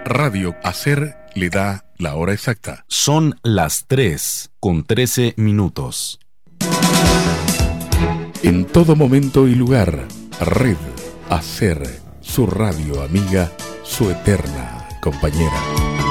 Radio Hacer le da la hora exacta. Son las 3:13. En todo momento y lugar, Red Hacer, su radio amiga, su eterna compañera.